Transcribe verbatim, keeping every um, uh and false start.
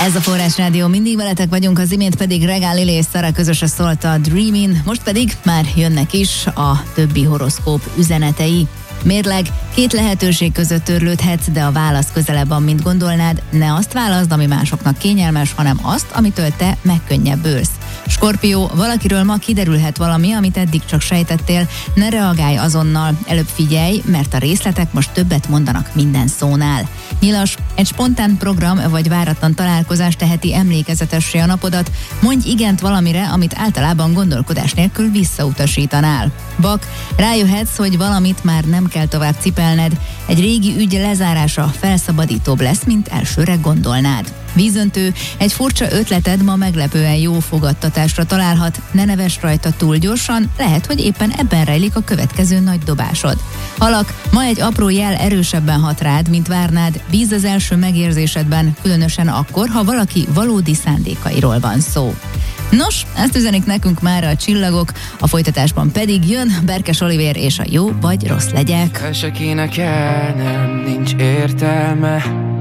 Ez a Forrás Rádió, mindig veletek vagyunk, az imént pedig Regál Lili és Szara közösen szólt a Dreamin, most pedig már jönnek is a többi horoszkóp üzenetei. Mérleg, két lehetőség között törlődhetsz, de a válasz közelebb van, mint gondolnád. Ne azt válaszd, ami másoknak kényelmes, hanem azt, amitől te megkönnyebbülsz. Skorpió, valakiről ma kiderülhet valami, amit eddig csak sejtettél, ne reagálj azonnal, előbb figyelj, mert a részletek most többet mondanak minden szónál. Nyilas, egy spontán program vagy váratlan találkozás teheti emlékezetessé a napodat, mondj igent valamire, amit általában gondolkodás nélkül visszautasítanál. Bak, rájöhetsz, hogy valamit már nem kell tovább cipelned, egy régi ügy lezárása felszabadítóbb lesz, mint elsőre gondolnád. Vízöntő, egy furcsa ötleted ma meglepően jó fogadtatásra találhat, ne nevess rajta túl gyorsan, lehet, hogy éppen ebben rejlik a következő nagy dobásod. Halak, ma egy apró jel erősebben hat rád, mint várnád, bíz az első megérzésedben, különösen akkor, ha valaki valódi szándékairól van szó. Nos, ezt üzenik nekünk már a csillagok, a folytatásban pedig jön Berkes Olivér és a jó vagy rossz legyek. El se kéne kelnem, nincs értelme,